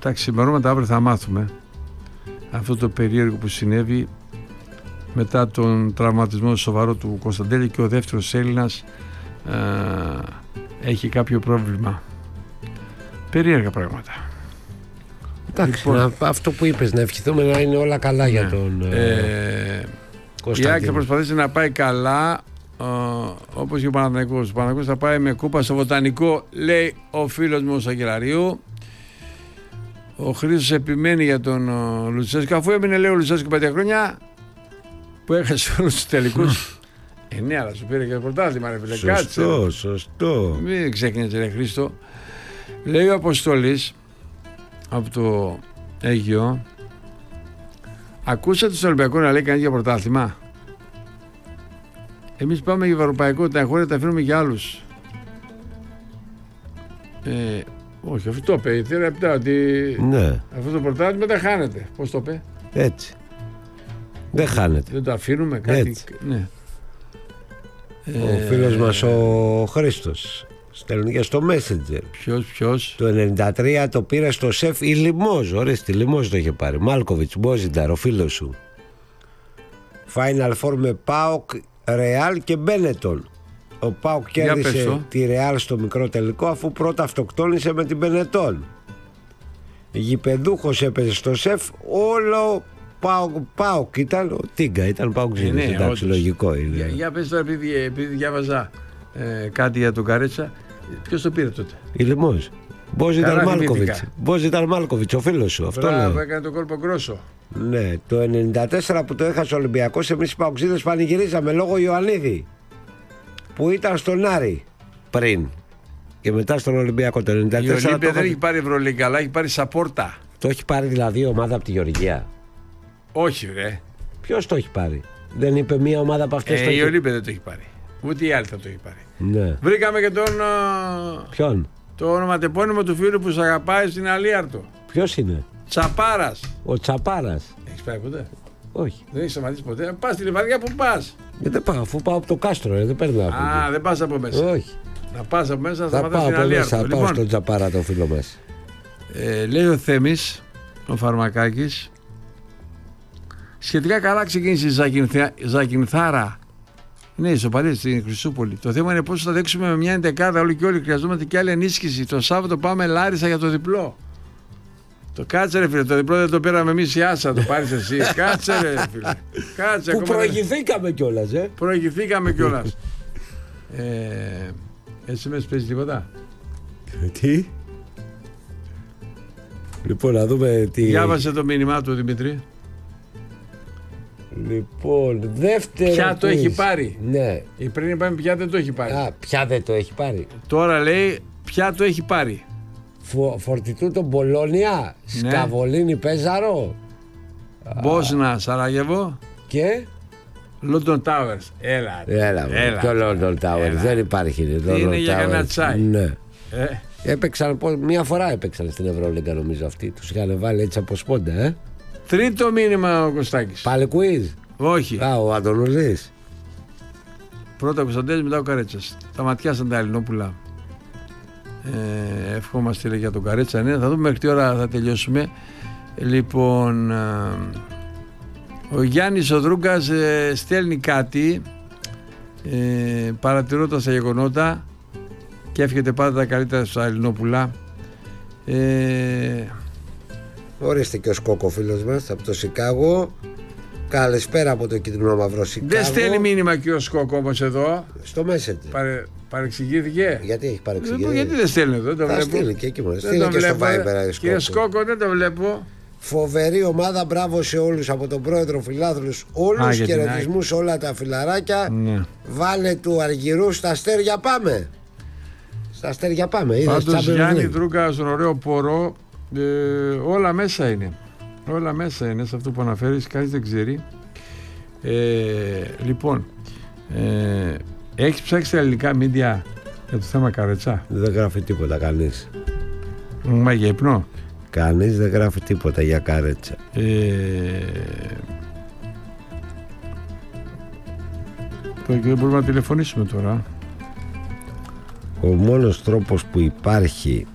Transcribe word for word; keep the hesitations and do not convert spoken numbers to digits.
τα ξημερώματα αύριο θα μάθουμε αυτό το περίεργο που συνέβη μετά τον τραυματισμό σοβαρό του Κωνσταντέλη, και ο δεύτερος Έλληνας ε, έχει κάποιο πρόβλημα. Περίεργα πράγματα. Εντάξει, λοιπόν, να, αυτό που είπες, να ευχηθούμε να είναι όλα καλά, ναι, για τον ε, Κωνσταντέλη. Η ΑΕΚ θα προσπαθήσει να πάει καλά, ε, όπως και ο Παναθηναϊκός. Ο Παναθηναϊκός θα πάει με κούπα στο Βοτανικό, λέει ο φίλος μου ο Σαγγελαρίου. Ο Χρήστος επιμένει για τον uh, Λουτσέσκο, αφού έμεινε, λέει, ο Λουτσέσκο πέντε χρόνια που έχασε όλους τους τελικούς. Ε, ναι, αλλά σου πήρε και το πρωτάθλημα, ρε φίλε. Σωστό, κάτσε. Σωστό. Μην ξέχνιες, ρε Χρήστο. Λέει ο Αποστόλης από το Αίγυο, ακούσατε στον Ολυμπιακό να λέει κανείς για πρωτάθλημα? Εμείς πάμε για ευρωπαϊκό, τα εγχώρια τα αφήνουμε για άλλους. Ε, όχι, αυτό το είπε. Τρία λεπτά ότι ναι, αυτό το πρωτάθλημα δεν χάνεται. Πώς το είπε? Έτσι. Δεν χάνεται. Δεν το αφήνουμε κάτι. Έτσι. Ναι. Ο ε, φίλος μας ο Χρήστος στέλνει και στο Messenger. Ποιος, ποιος? Το ενενήντα τρία το πήρε στο σεφ η Λιμόζ. Ωραία, στη Λιμόζ το είχε πάρει. Μάλκοβιτς, Μπόζινταρ, ο φίλος σου. Final Four με ΠΑΟΚ, Ρεάλ και Μπένετον. Ο ΠΑΟΚ κέρδισε τη Ρεάλ στο μικρό τελικό, αφού πρώτα αυτοκτόνησε με την Μπενετόν. Γηπεδούχος έπαιζε στο σεφ. Όλο ΠΑΟΚ, ΠΑΟΚ ήταν. Ο Τίγκα ήταν ΠΑΟΚ. Ε, ναι, εντάξει, λογικό είναι. Για, για πες τώρα, επειδή, επειδή διάβαζα ε, κάτι για τον Καρέτσα, ποιος το πήρε τότε? Η Λιμόζ. Μπόζινταρ Μάλκοβιτς. Μπόζινταρ Μάλκοβιτς, ο φίλος σου. Αυτό λέω. Έκανε τον κόλπο γκρόσο. Ναι, το ενενήντα τέσσερα που το έχασε ο Ολυμπιακός, εμείς οι Παοξίδες πανηγυρίζαμε λόγω Ιωαννίδη, που ήταν στον Άρη πριν και μετά στον Ολυμπιακό. Το ενενήντα τέσσερα η Ολύμπια το δεν έχει πάρει Ευρωλίγκα, αλλά έχει πάρει Σαπόρτα. Το έχει πάρει δηλαδή η ομάδα από τη Γεωργία? Όχι, ρε. Ποιος το έχει πάρει? Δεν είπε μία ομάδα από αυτές? Ε, το η έχει... Ολύμπια δεν το έχει πάρει. Ούτε η άλλη θα το έχει πάρει. Ναι. Βρήκαμε και τον. Ποιον? Το ονοματεπώνυμο του φίλου που σ' αγαπάει στην Αλίαρτο. Ποιος είναι? Τσαπάρας. Ο Τσαπάρας. Έχεις πάει ποτέ? Όχι. Δεν έχεις σταματήσει ποτέ? Πας στη Λιβαδιά, που πας? Ε, δεν πάω, αφού πάω από το κάστρο, ε, δεν παίρνω από Α, δεν πας από μέσα. Όχι. Να πας από μέσα, να θα σταματάς πάω στην από Αλίαρτο. μέσα, θα Λοιπόν, πάω στον Τσαπάρα το φίλο μας. ε, λέει ο Θέμης, ο Φαρμακάκης, σχετικά καλά ξεκίνησε η Ζακυνθα... Ζακυνθάρα. Ναι, ισοπαλία στην Χρυσούπολη. Το θέμα είναι πώς θα δέξουμε με μια εντεκάδα όλοι και όλοι. Χρειαζόμαστε και άλλη ενίσχυση. Το Σάββατο πάμε Λάρισα για το διπλό. Το κάτσε, ρε φίλε, το διπλό δεν το πήραμε εμείς, η Άσα, το πάρεις εσύ. Κάτσε, ρε φίλε. Κάτσε, που ακόμα... προηγηθήκαμε κιόλας, ε. Προηγηθήκαμε κιόλας. ε, εσύ με παίζει τίποτα? Τι? Λοιπόν, να δούμε τι... Διάβασε το μήνυμά του, Δημήτρη. Λοιπόν, δεύτερο. Ποια το quiz. έχει πάρει? Ναι. Η πριν είπαμε ποια δεν το έχει πάρει. Α, ποια δεν το έχει πάρει? Τώρα λέει ποια το έχει πάρει. Φο, Φορτιτούτο Μπολόνια, Ναι. Σκαβολίνη Πέζαρο, Μπόσνα Σαράγεβο και Λόντον Τάουερς. Έλα. Έλα, έλα. Και ο Λόντον Τάουερς δεν υπάρχει. Τι είναι για κανένα τσάι? Ναι. Ε. Έπαιξαν, μία φορά έπαιξαν στην Ευρωλίγκα νομίζω αυτοί. Τους είχαν βάλει έτσι από σπόντα, ε. Τρίτο μήνυμα ο Κωστάκης. Πάλι quiz. Όχι. Α, ο Αντωνουλής. Πρώτα ο Κωνσταντέλης, μετά ο Καρέτσας. Τα ματιάσαν τα Ελληνόπουλα. Ε, ευχόμαστε λέει, για τον Καρέτσα. Ναι, θα δούμε μέχρι τι ώρα θα τελειώσουμε. Λοιπόν, ε, ο Γιάννης ο Δρούγκας ε, στέλνει κάτι ε, παρατηρώντας τα γεγονότα και εύχεται πάντα τα καλύτερα στα Ελληνόπουλα. Ε, Ορίστε και ο Σκόκο φίλος μας από το Σικάγο. Καλησπέρα από το κίτρινο μαύρο Σικάγο. δεν στέλνει μήνυμα και ο Σκόκο όμως εδώ. Στο Messenger. Παρε, παρεξηγήθηκε. Γιατί έχει παρεξηγηθεί? Λοιπόν, γιατί δεν στέλνει εδώ, δεν το θα βλέπω. στείλει και εκεί μόνο. Δεν Στείλει το και βλέπω, στο Viber. Κύριε Σκόκο, δεν το βλέπω. Φοβερή ομάδα, μπράβο σε όλους από τον πρόεδρο φιλάθλους. Όλους, χαιρετισμούς σε όλα τα φιλαράκια. Ναι. Βάλε του Αργυρού στα αστέρια πάμε. Στα αστέρια πάμε. Πάντως Γιάννη Δρούγκα στον ωραίο πόρο, ε, όλα μέσα είναι. Όλα μέσα είναι σε αυτό που αναφέρεις, κανείς δεν ξέρει. Ε, λοιπόν, ε, έχεις ψάξει τα ελληνικά μίντια για το θέμα Καρέτσά? Δεν γράφει τίποτα κανείς. Μα για ύπνο. Κανείς δεν γράφει τίποτα για Καρέτσα. Ε, δεν μπορούμε να τηλεφωνήσουμε τώρα. Ο μόνος τρόπος που υπάρχει